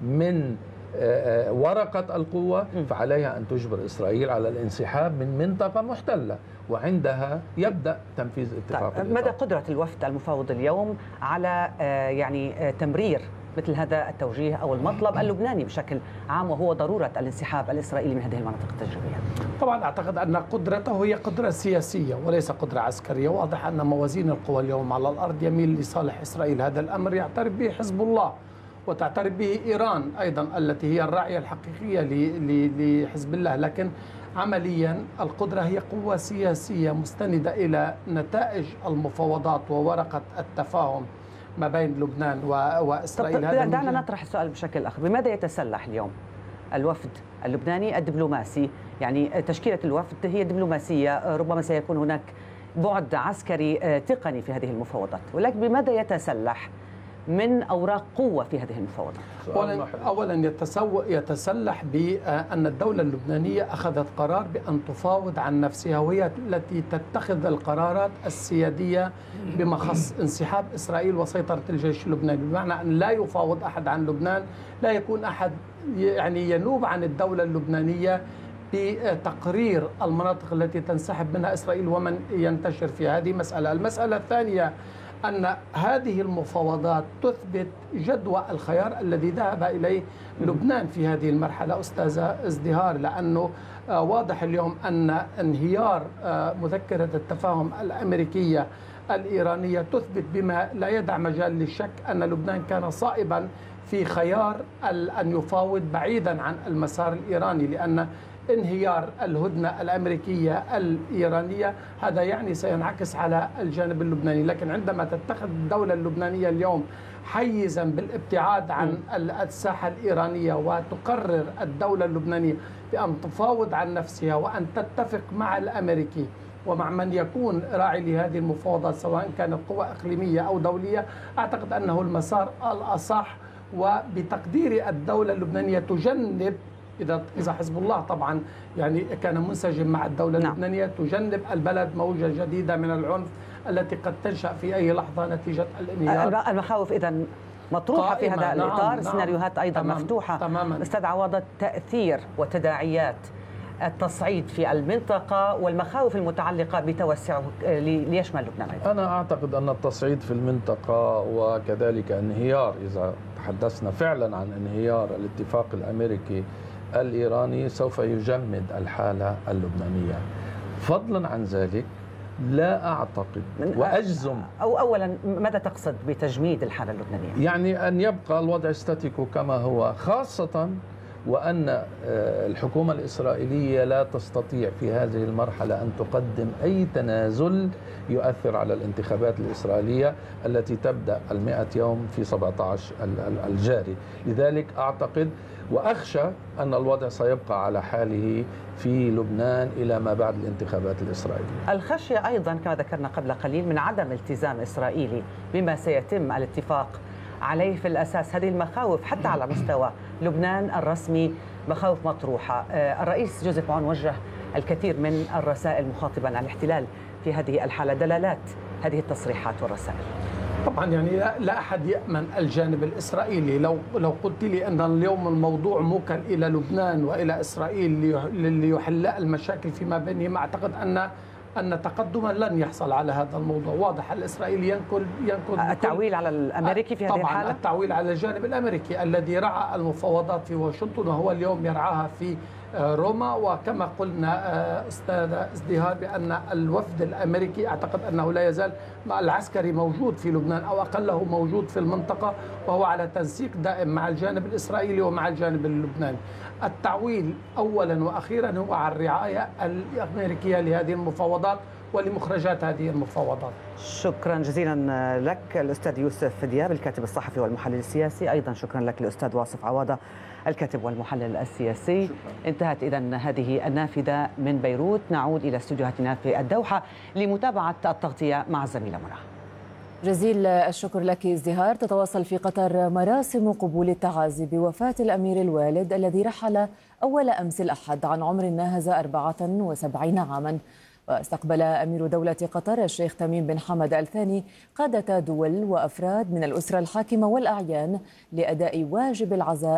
من ورقة القوة، فعليها أن تجبر إسرائيل على الانسحاب من منطقة محتلة، وعندها يبدأ تنفيذ اتفاق الإطار. مدى قدرة الوفد المفاوض اليوم على تمرير مثل هذا التوجيه أو المطلب اللبناني بشكل عام، وهو ضرورة الانسحاب الإسرائيلي من هذه المناطق التجريبية؟ طبعا أعتقد أن قدرته هي قدرة سياسية وليس قدرة عسكرية. واضح أن موازين القوى اليوم على الأرض يميل لصالح إسرائيل. هذا الأمر يعترف به حزب الله وتعترف به إيران أيضا التي هي الراعية الحقيقية لحزب الله، لكن عمليا القدرة هي قوة سياسية مستندة إلى نتائج المفاوضات وورقة التفاهم ما بين لبنان وإسرائيل. دعنا نطرح السؤال بشكل آخر. بماذا يتسلح اليوم الوفد اللبناني الدبلوماسي؟ يعني تشكيلة الوفد هي دبلوماسية، ربما سيكون هناك بعد عسكري تقني في هذه المفاوضات، ولكن بماذا يتسلح من أوراق قوة في هذه المفاوضات؟ أولا يتسلح بأن الدولة اللبنانية أخذت قرار بأن تفاوض عن نفسها، وهي التي تتخذ القرارات السيادية بما خص انسحاب إسرائيل وسيطرة الجيش اللبناني، بمعنى أن لا يفاوض أحد عن لبنان، لا يكون أحد يعني ينوب عن الدولة اللبنانية بتقرير المناطق التي تنسحب منها إسرائيل ومن ينتشر فيها. هذه مسألة. المسألة الثانية أن هذه المفاوضات تثبت جدوى الخيار الذي ذهب إليه لبنان في هذه المرحلة أستاذة ازدهار، لأنه واضح اليوم أن انهيار مذكرة التفاهم الأمريكية الإيرانية تثبت بما لا يدع مجال للشك أن لبنان كان صائبا في خيار أن يفاوض بعيدا عن المسار الإيراني، لأن انهيار الهدنة الأمريكية الإيرانية هذا يعني سينعكس على الجانب اللبناني. لكن عندما تتخذ الدولة اللبنانية اليوم حيزا بالابتعاد عن الساحة الإيرانية، وتقرر الدولة اللبنانية بأن تفاوض عن نفسها وأن تتفق مع الأمريكي ومع من يكون راعي لهذه المفاوضات سواء كانت قوى إقليمية أو دولية، أعتقد أنه المسار الأصح. وبتقدير الدولة اللبنانية تجنب، إذا حزب الله طبعا يعني كان منسجم مع الدولة اللبنانية، تجنب البلد موجة جديدة من العنف التي قد تنشأ في أي لحظة نتيجة الانهيار. المخاوف إذن مطروحة في هذا الإطار. السيناريوهات أيضا مفتوحة. تماما. أستاذ عوضة، تأثير وتداعيات التصعيد في المنطقة والمخاوف المتعلقة بتوسعه ليشمل لبنان أيضا. أنا أعتقد أن التصعيد في المنطقة وكذلك انهيار، إذا تحدثنا فعلا عن انهيار الاتفاق الأمريكي الإيراني، سوف يجمد الحالة اللبنانية. فضلا عن ذلك لا أعتقد وأجزم. أولا ماذا تقصد بتجميد الحالة اللبنانية؟ يعني أن يبقى الوضع ستاتيكو كما هو، خاصة وأن الحكومة الإسرائيلية لا تستطيع في هذه المرحلة أن تقدم أي تنازل يؤثر على الانتخابات الإسرائيلية التي تبدأ 100 يوم في 17 الجاري. لذلك أعتقد وأخشى أن الوضع سيبقى على حاله في لبنان إلى ما بعد الانتخابات الإسرائيلية. الخشية أيضا كما ذكرنا قبل قليل من عدم التزام إسرائيلي بما سيتم الاتفاق عليه في الأساس. هذه المخاوف حتى على مستوى لبنان الرسمي مخاوف مطروحة. الرئيس جوزيف عون وجه الكثير من الرسائل مخاطبا الاحتلال في هذه الحالة. دلالات هذه التصريحات والرسائل؟ طبعا يعني لا أحد يأمن الجانب الإسرائيلي. لو قلت لي أن اليوم الموضوع موكل إلى لبنان وإلى إسرائيل ليحل المشاكل فيما بينهم، أعتقد أن تقدما لن يحصل على هذا الموضوع. واضح الإسرائيلي ينقل التعويل على الأمريكي في هذه الحالة. طبعا التعويل على الجانب الأمريكي الذي رعى المفاوضات في واشنطن وهو اليوم يرعاها في روما. وكما قلنا أستاذة ازدهار بأن الوفد الأمريكي أعتقد أنه لا يزال العسكري موجود في لبنان أو أقله موجود في المنطقة، وهو على تنسيق دائم مع الجانب الإسرائيلي ومع الجانب اللبناني. التعويل أولا وأخيرا هو على الرعاية الأمريكية لهذه المفاوضات ولمخرجات هذه المفاوضات. شكرا جزيلا لك الأستاذ يوسف دياب الكاتب الصحفي والمحلل السياسي. أيضا شكرا لك الأستاذ واصف عوادة الكاتب والمحلل السياسي. انتهت إذن هذه النافذة من بيروت. نعود إلى استوديوهاتنا في الدوحة لمتابعة التغطية مع الزميلة منى. جزيل الشكر لك ازدهار. تتواصل في قطر مراسم قبول التعازي بوفاة الأمير الوالد الذي رحل أول أمس الأحد عن عمر ناهز 74 عاما. واستقبل أمير دولة قطر الشيخ تميم بن حمد آل ثاني قادة دول وأفراد من الأسرة الحاكمة والأعيان لأداء واجب العزاء